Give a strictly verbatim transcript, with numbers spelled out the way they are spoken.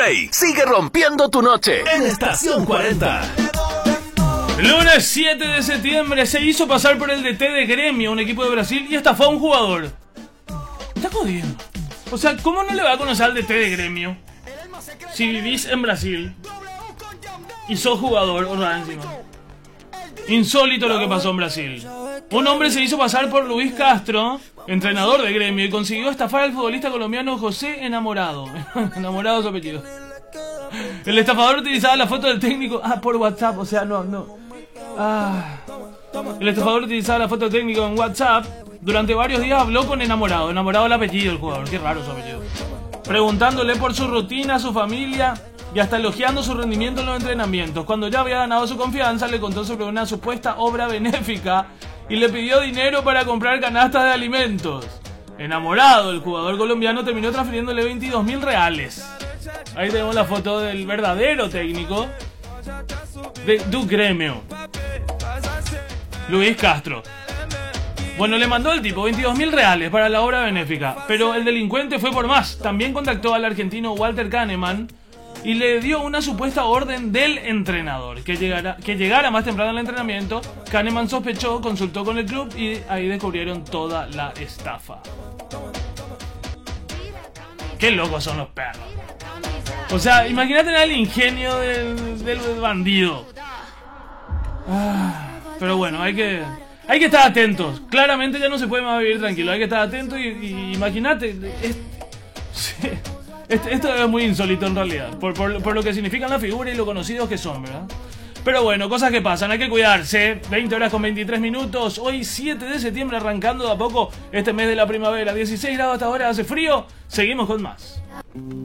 Play sigue rompiendo tu noche en Estación cuarenta. Lunes siete de septiembre se hizo pasar por el D T de Gremio, un equipo de Brasil, y estafó a un jugador. Está jodiendo. O sea, ¿cómo no le va a conocer al D T de Gremio si vivís en Brasil y sos jugador? O sea, encima. Insólito lo que pasó en Brasil. Un hombre se hizo pasar por Luis Castro, entrenador de Gremio, y consiguió estafar al futbolista colombiano José Enamorado. Enamorado su apellido. El estafador utilizaba la foto del técnico. Ah, por WhatsApp, o sea, no, no. Ah. El estafador utilizaba la foto del técnico en WhatsApp. Durante varios días habló con Enamorado. Enamorado el apellido del jugador, qué raro su apellido. Preguntándole por su rutina, su familia y hasta elogiando su rendimiento en los entrenamientos. Cuando ya había ganado su confianza, le contó sobre una supuesta obra benéfica y le pidió dinero para comprar canastas de alimentos. Enamorado, el jugador colombiano terminó transfiriéndole veintidós mil reales. Ahí tenemos la foto del verdadero técnico de Du Gremio, Luis Castro. Bueno, le mandó el tipo veintidós mil reales para la obra benéfica, pero el delincuente fue por más. También contactó al argentino Walter Kahneman y le dio una supuesta orden del entrenador, que llegara, que llegara más temprano al entrenamiento. Kahneman sospechó, consultó con el club y ahí descubrieron toda la estafa. Qué locos son los perros. O sea, imagínate el ingenio del, del bandido. Ah, pero bueno, hay que... Hay que estar atentos. Claramente ya no se puede más vivir tranquilo. Hay que estar atentos y, y imagínate. Es, sí, esto, esto es muy insólito en realidad. Por, por, por lo que significan la figura y lo conocidos que son, ¿verdad? Pero bueno, cosas que pasan. Hay que cuidarse. veinte horas con veintitrés minutos. Hoy siete de septiembre, arrancando de a poco este mes de la primavera. dieciséis grados hasta ahora, hace frío. Seguimos con más.